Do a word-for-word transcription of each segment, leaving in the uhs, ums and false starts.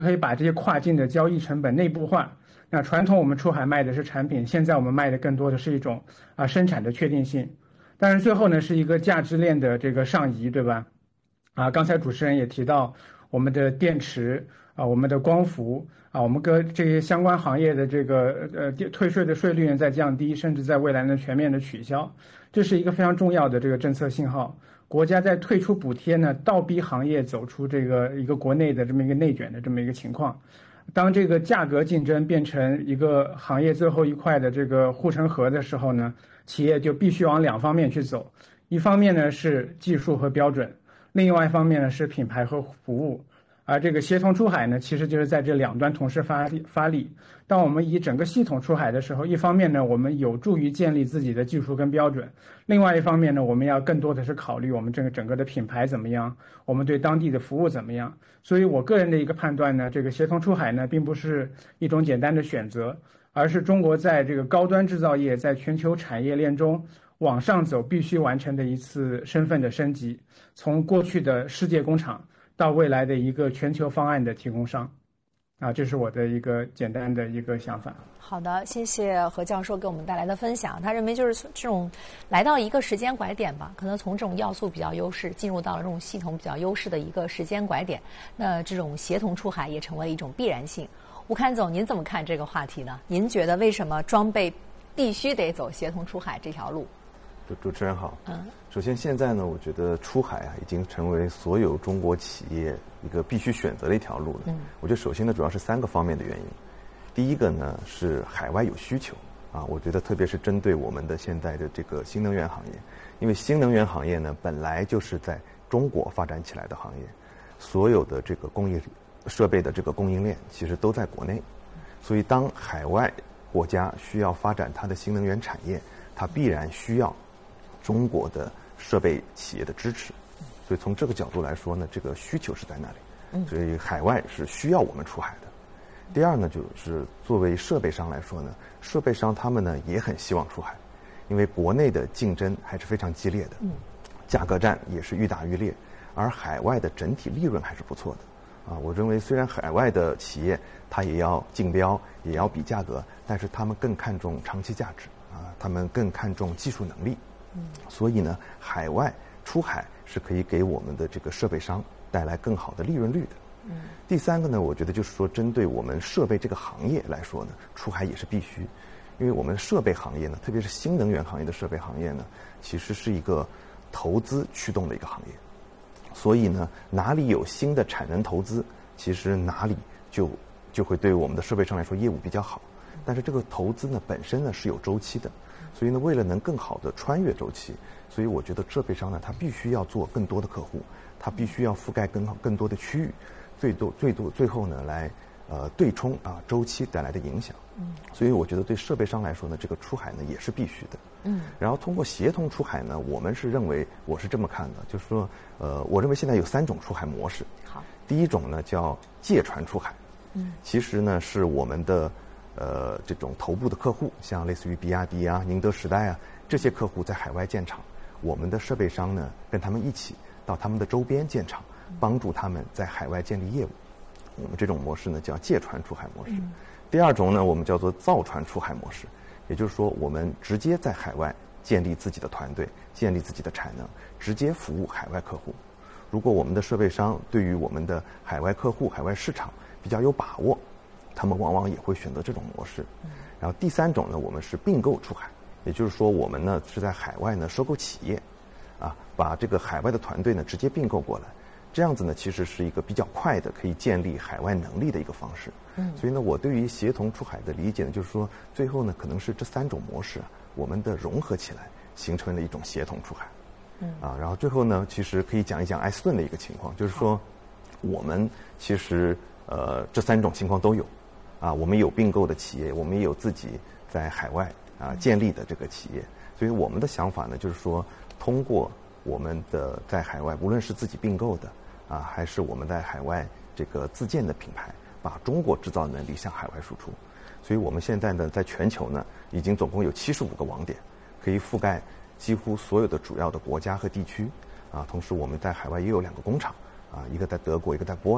可以把这些跨境的交易成本内部化。那传统我们出海卖的是产品，现在我们卖的更多的是一种啊生产的确定性。当然最后呢是一个价值链的这个上移，对吧？啊，刚才主持人也提到我们的电池啊，我们的光伏啊，我们跟这些相关行业的这个呃退税的税率呢在降低，甚至在未来呢全面的取消，这是一个非常重要的这个政策信号。国家在退出补贴呢，倒逼行业走出这个一个国内的这么一个内卷的这么一个情况。当这个价格竞争变成一个行业最后一块的这个护城河的时候呢，企业就必须往两方面去走，一方面呢是技术和标准，另外一方面呢是品牌和服务。而这个协同出海呢，其实就是在这两端同时发力发力。当我们以整个系统出海的时候，一方面呢，我们有助于建立自己的技术跟标准；另外一方面呢，我们要更多的是考虑我们这个整个的品牌怎么样，我们对当地的服务怎么样。所以我个人的一个判断呢，这个协同出海呢，并不是一种简单的选择，而是中国在这个高端制造业在全球产业链中往上走必须完成的一次身份的升级，从过去的世界工厂到未来的一个全球方案的提供商。啊，这是我的一个简单的一个想法。 好的，谢谢何教授给我们带来的分享。他认为就是这种来到一个时间拐点吧，可能从这种要素比较优势进入到了这种系统比较优势的一个时间拐点，那这种协同出海也成为了一种必然性。吴侃总，您怎么看这个话题呢？您觉得为什么装备必须得走协同出海这条路？ 主主持人好。 嗯。 首先，现在呢，我觉得出海啊，已经成为所有中国企业一个必须选择的一条路了。嗯。我觉得首先呢，主要是三个方面的原因。第一个呢是海外有需求啊，我觉得特别是针对我们的现在的这个新能源行业，因为新能源行业呢本来就是在中国发展起来的行业，所有的这个工业设备的这个供应链其实都在国内，所以当海外国家需要发展它的新能源产业，它必然需要中国的设备企业的支持，所以从这个角度来说呢，这个需求是在那里，所以海外是需要我们出海的。第二呢，就是作为设备商来说呢，设备商他们呢也很希望出海，因为国内的竞争还是非常激烈的，价格战也是愈打愈烈，而海外的整体利润还是不错的。啊，我认为虽然海外的企业它也要竞标，也要比价格，但是他们更看重长期价值啊，他们更看重技术能力。嗯，所以呢，海外出海是可以给我们的这个设备商带来更好的利润率的。嗯，第三个呢，我觉得就是说，针对我们设备这个行业来说呢，出海也是必须，因为我们设备行业呢，特别是新能源行业的设备行业呢，其实是一个投资驱动的一个行业，所以呢，哪里有新的产能投资，其实哪里就就会对我们的设备商来说业务比较好。但是这个投资呢本身呢是有周期的，所以呢，为了能更好的穿越周期，所以我觉得设备商呢，它必须要做更多的客户，它必须要覆盖更更多的区域。最多最多最后呢，来呃对冲啊周期带来的影响。嗯，所以我觉得对设备商来说呢，这个出海呢也是必须的。嗯，然后通过协同出海呢，我们是认为我是这么看的，就是说呃，我认为现在有三种出海模式。 好， 第一种呢叫借船出海。嗯，其实呢是我们的呃这种头部的客户，像类似于比亚迪啊、宁德时代啊这些客户在海外建厂，我们的设备商呢跟他们一起到他们的周边建厂。帮助他们在海外建立业务，我们这种模式呢叫借船出海模式。嗯、第二种呢，我们叫做造船出海模式，也就是说，我们直接在海外建立自己的团队，建立自己的产能，直接服务海外客户。如果我们的设备商对于我们的海外客户、海外市场比较有把握，他们往往也会选择这种模式。嗯、然后第三种呢，我们是并购出海，也就是说，我们呢是在海外呢收购企业，啊，把这个海外的团队呢直接并购过来。这样子呢，其实是一个比较快的可以建立海外能力的一个方式。嗯，所以呢，我对于协同出海的理解呢，就是说，最后呢，可能是这三种模式我们的融合起来，形成了一种协同出海。嗯，啊，然后最后呢，其实可以讲一讲艾斯顿的一个情况，就是说，我们其实呃这三种情况都有，啊，我们有并购的企业，我们也有自己在海外啊建立的这个企业，所以我们的想法呢，就是说，通过我们的在海外，无论是自己并购的。啊，还是我们在海外这个自建的品牌，把中国制造能力向海外输出。所以我们现在呢，在全球呢，已经总共有七十五个网点，可以覆盖几乎所有的主要的国家和地区。啊，同时我们在海外也有两个工厂，啊，一个在德国，一个在波兰，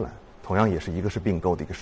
同样也是一个是并购的一个